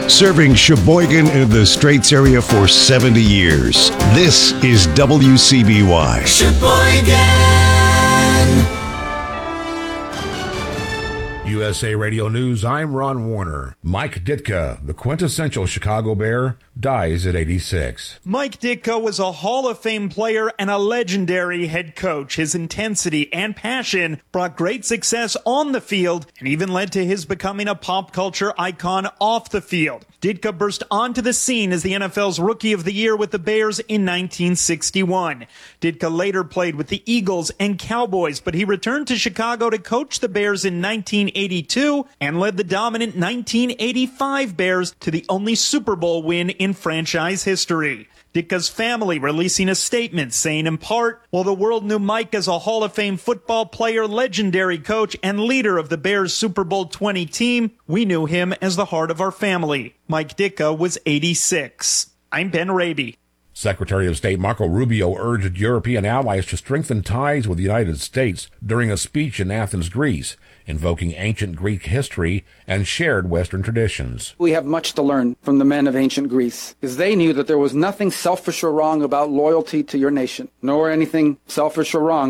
Serving Sheboygan and the Straits area for 70 years. This is WCBY. Sheboygan. USA Radio News, I'm Ron Warner. Mike Ditka, the quintessential Chicago Bear, dies at 86. Mike Ditka was a Hall of Fame player and a legendary head coach. His intensity and passion brought great success on the field and even led to his becoming a pop culture icon off the field. Ditka burst onto the scene as the NFL's Rookie of the Year with the Bears in 1961. Ditka later played with the Eagles and Cowboys, but he returned to Chicago to coach the Bears in 1982 and led the dominant 1985 Bears to the only Super Bowl win in franchise history. Ditka's family releasing a statement saying in part, while the world knew Mike as a Hall of Fame football player, legendary coach, and leader of the Bears Super Bowl 20 team, we knew him as the heart of our family. Mike Ditka was 86. I'm Ben Raby. Secretary of State Marco Rubio urged European allies to strengthen ties with the United States during a speech in Athens, Greece, invoking ancient Greek history and shared Western traditions. We have much to learn from the men of ancient Greece, because they knew that there was nothing selfish or wrong about loyalty to your nation, nor anything selfish or wrong